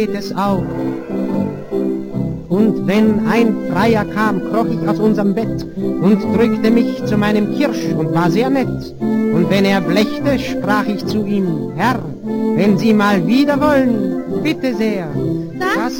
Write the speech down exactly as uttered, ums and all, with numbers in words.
geht es auch. Und wenn ein Freier kam, kroch ich aus unserem Bett und drückte mich zu meinem Kirsch und war sehr nett. Und wenn er blächte, sprach ich zu ihm, Herr, wenn Sie mal wieder wollen, bitte sehr, Das, das